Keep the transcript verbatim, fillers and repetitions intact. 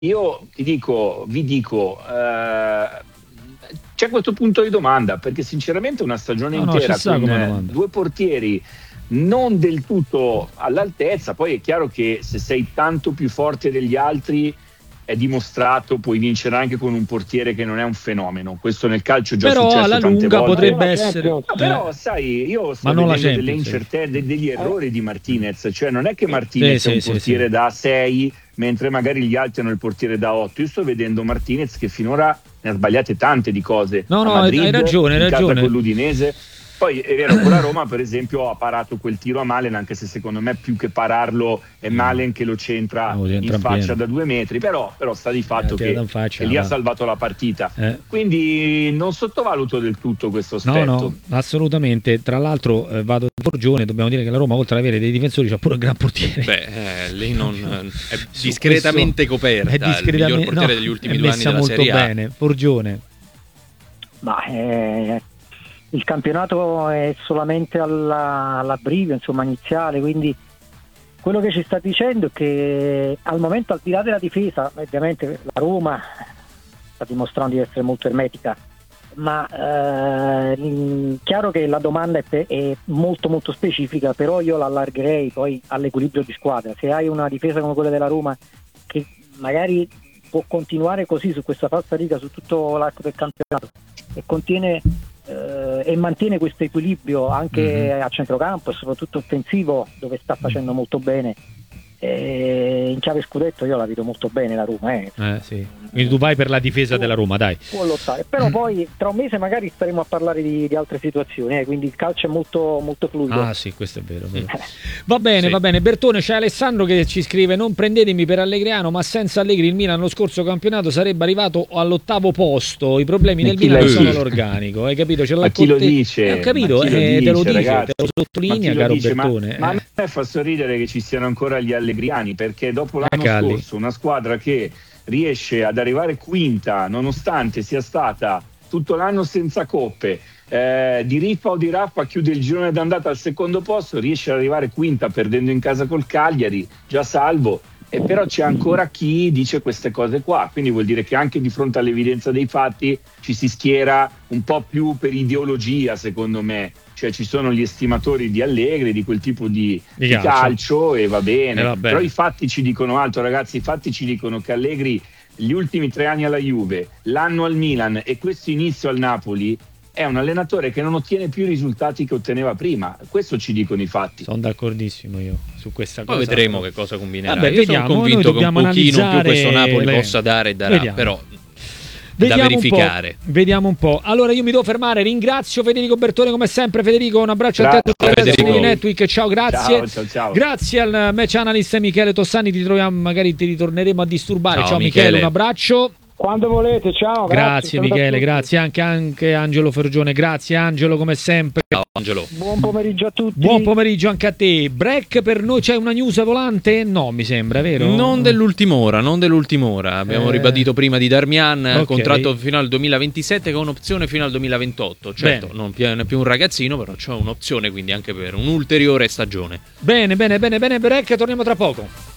io ti dico, vi dico, eh, c'è questo punto di domanda, perché sinceramente una stagione no, intera no, con eh, due portieri non del tutto all'altezza. Poi è chiaro che se sei tanto più forte degli altri, è dimostrato, puoi vincere anche con un portiere che non è un fenomeno. Questo nel calcio è già però successo alla tante lunga volte. potrebbe essere No, però eh. sai, io sto Ma non la vedendo delle Champions, incertezze, degli errori di Martinez, cioè non è che Martinez sì, è un sì, portiere sì, da sei mentre magari gli altri hanno il portiere da otto. Io sto vedendo Martinez che finora ne ha sbagliate tante di cose. no no a Madrid, hai ragione hai in casa ragione con l'Udinese. Poi è vero, con la Roma per esempio ha parato quel tiro a Malen, anche se secondo me più che pararlo è Malen che lo centra no, in faccia da due metri, però, però sta di fatto eh, che, faccia, che lì va. ha salvato la partita, eh. quindi non sottovaluto del tutto questo aspetto. No, no, assolutamente. Tra l'altro eh, vado a Porgione, dobbiamo dire che la Roma oltre ad avere dei difensori c'ha pure un gran portiere. Beh, eh, lei non è discretamente coperta, è discretamente, il miglior portiere no, degli ultimi è due anni della molto Serie A. bene. Porgione. Ma eh, il campionato è solamente alla, all'abbrivio, insomma, iniziale, quindi quello che ci sta dicendo è che al momento, al di là della difesa, ovviamente la Roma sta dimostrando di essere molto ermetica, ma eh, chiaro che la domanda è, pe- è molto molto specifica, però io l'allargherei poi all'equilibrio di squadra. Se hai una difesa come quella della Roma che magari può continuare così su questa falsa riga su tutto l'arco del campionato e contiene eh, e mantiene questo equilibrio anche mm-hmm. a centrocampo e soprattutto offensivo, dove sta facendo molto bene, e in chiave scudetto io la vedo molto bene la Roma, eh. Eh, sì. Quindi tu vai per la difesa può, della Roma, dai. Può lottare, però poi tra un mese magari staremo a parlare di, di altre situazioni, eh, quindi il calcio è molto, molto fluido. Ah sì, questo è vero, vero. Va bene, sì. va bene. Bertone, c'è Alessandro che ci scrive: non prendetemi per Allegriano, ma senza Allegri il Milan lo scorso campionato sarebbe arrivato all'ottavo posto. I problemi del Milan sono l'organico, hai capito? Ce l'ha ma chi lo te... dice? Eh, ho capito, eh, lo dice, te lo dice, ragazzi, te lo sottolinea, caro dice? Bertone. Ma, eh. ma a me fa sorridere che ci siano ancora gli allegriani, perché dopo l'anno Calli. scorso una squadra che riesce ad arrivare quinta nonostante sia stata tutto l'anno senza coppe, eh, di rippa o di rappa chiude il girone d'andata al secondo posto, riesce ad arrivare quinta perdendo in casa col Cagliari, già salvo, e però c'è ancora chi dice queste cose qua, quindi vuol dire che anche di fronte all'evidenza dei fatti ci si schiera un po' più per ideologia, secondo me. Cioè ci sono gli estimatori di Allegri, di quel tipo di, di, di calcio. calcio e va bene. Eh, va bene, però i fatti ci dicono altro, ragazzi. I fatti ci dicono che Allegri gli ultimi tre anni alla Juve, l'anno al Milan e questo inizio al Napoli, è un allenatore che non ottiene più i risultati che otteneva prima. Questo ci dicono i fatti. Sono d'accordissimo io su questa cosa. Poi vedremo che cosa combinerà. Vabbè, io vediamo, sono convinto che un pochino più questo Napoli le... possa dare e darà, vediamo. però Vediamo da verificare. Un vediamo un po'. Allora io mi devo fermare, ringrazio Federico Bertone come sempre. Federico, un abbraccio grazie, a te, Federico. di Netweek, ciao, grazie. Ciao, ciao, ciao. Grazie al match analyst Michele Tossani, ti troviamo, magari ti ritorneremo a disturbare. Ciao, ciao Michele. Michele, un abbraccio. Quando volete, ciao. Grazie, grazie Michele, grazie anche, anche Angelo Fergione, grazie Angelo come sempre. Ciao Angelo. Buon pomeriggio a tutti. Buon pomeriggio anche a te. Break per noi, c'è una news volante? No, mi sembra, vero? Non dell'ultima ora, non dell'ultima ora. Abbiamo eh... ribadito prima di Darmian, okay. Contratto fino al duemilaventisette con un'opzione fino al duemilaventotto. Certo, bene. Non è più un ragazzino, però c'è un'opzione quindi anche per un'ulteriore stagione. Bene, bene, bene, bene, break, torniamo tra poco.